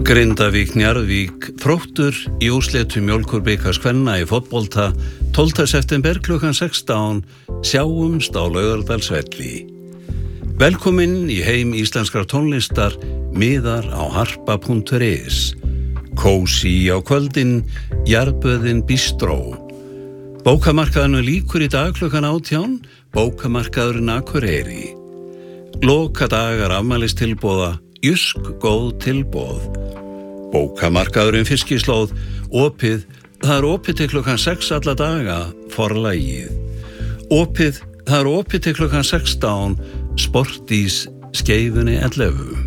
Grindavík, Njarðvík, Þróttur í úrslitum Mjólkurbikars kvenna í fótbolta 12. september klukkan 16 sjáumst á Laugardalsvelli. Velkomin í heim íslenskrar tónlistar miðar á harpa.is. Kósí á kvöldin, Jarðböðin Bistró. Bókamarkaðinu lýkur í dag klukkan 18, bókamarkaðurinn Akureyri. Loka dagar afmælistilboða, Jysk góð tilboð. Bókamarkaðurinn Fiskislóð, opið, það opið til klukkan 6 alla daga, Forlagið. Opið, það opið til klukkan 16, Sportís, Skeifunni 11.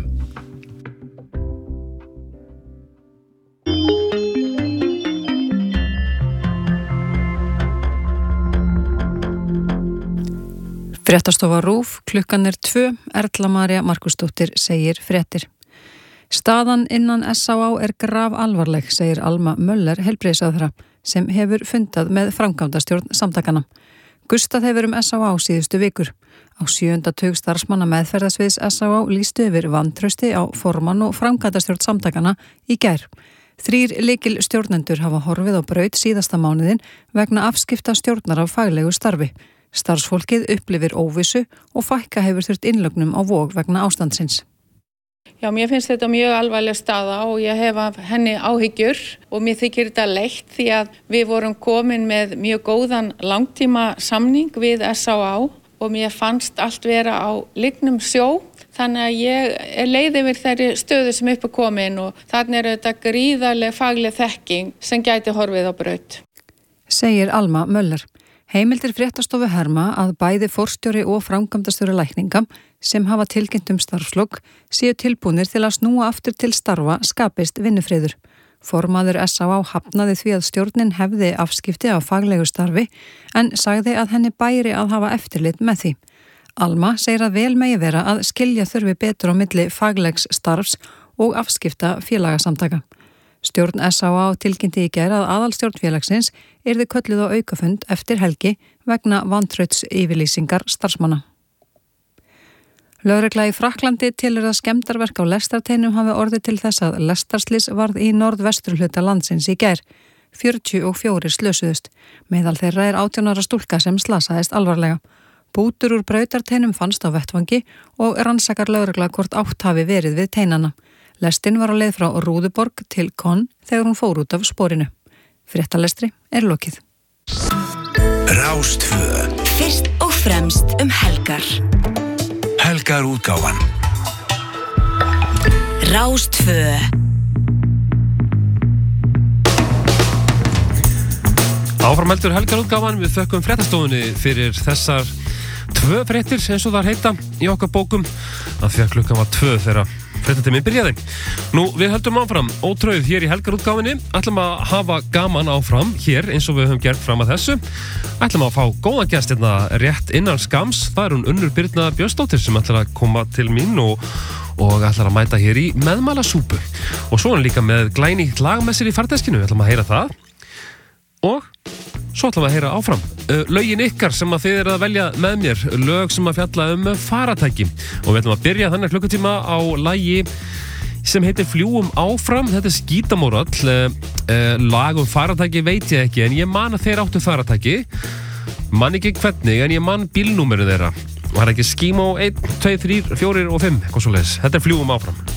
Fréttastofa RÚV, klukkan 2, Erla María Markusdóttir segir fréttir. Staðan innan SÁÁ grafalvarleg, segir Alma Möller heilbrigðisráðherra, sem hefur fundað með framkvæmdastjórn samtakana. Gustað hefur SÁÁ síðustu vikur. Á 7. tug starfsmanna meðferðasviðs SÁÁ lýstu yfir vantrausti á formann og framkvæmdastjórn samtakana í gær. 3 lykilstjórnendur hafa horfið á braut síðasta mánuðin vegna afskipta stjórnar af faglegu starfi. Starfsfólkið upplifir óvissu og fækka hefur þurft innlögnum á Vog vegna ástandsins. Já, mér finnst þetta mjög alvarleg staða og ég hef af henni áhyggjur og mér þykir þetta leitt því að við vorum komin með mjög góðan langtíma samning við SÁÁ og mér fannst allt vera á lygnum sjó. Þannig að ég er leið yfir þeirri stöðu sem upp er komin og þarna er þetta gríðarleg fagleg þekking sem gæti horfið á braut. Segir Alma Möller. Heimildir fréttastofu herma að bæði forstjóri og framkvæmdastjóri lækninga sem hafa tilkynnt starfslok séu tilbúnir til að snúa aftur til starfa skapist vinnufriður. Formaður SÁÁ hafnaði því að stjórnin hefði afskipti af faglegu starfi en sagði að henni bæri að hafa eftirlit með því. Alma segir að vel megi vera að skilja þurfi betur á milli faglegs starfs og afskipta félagasamtaka. Stjórn SÁÁ tilkynnti í gær að aðalstjórn félagsins yrði kölluð á aukafund eftir helgi vegna vantrauts yfirlýsingar starfsmanna. Lögregla í Frakklandi telur að skemmdarverk á lestarteinum hafi orðið til þess að lestarslys varð í norðvesturhluta landsins í gær. 44 slösuðust. Meðal þeirra 18 ára stúlka sem slasaðist alvarlega. Bútur úr brautarteinum fannst á vettvangi og rannsakar lögregla hvort átt hafi verið við teinana. Lestin var á leið frá Rúðuborg til Konn þegar hún fór út af sporinu. Fréttalestri lokið. Rástvö. Fyrst og fremst helgar. Helgarútgáfan. Rástvö. Áframheldur helgarútgáfan, við þökkum fréttastofunni fyrir þessar 2 fréttir eins og þar heita í okkar bókum að því að klukkan var 2 þegar fréttatíminn byrjaði. Nú, við höldum áfram ótrauð hér í helgarútgáfinni, ætlum að hafa gaman áfram hér eins og við höfum gert fram að þessu. Ætlum að fá góðan gest hérna rétt innan skams, það hún Unnur Birna Björnsdóttir sem ætlar að koma til mín og ætlar að mæta hér í meðmælasúpu. Og svo líka með glænýtt lag með sér í farteskinu, við ætlum að heyra það. Og svo ætlum við að heyra áfram lögin ykkar sem að þið að velja með mér, lög sem að fjalla faratæki og við ætlum að byrja þannig klukkutíma á lagi sem heitir Fljúum áfram. Þetta Skítamórall, lag faratæki veit ég ekki en ég man að þeir áttu faratæki, man ekki hvernig en ég man bílnúmerið þeirra. Var ekki Skímó 1, 2, 3, 4 og 5 eitthvað svoleiðis. Þetta Fljúum áfram.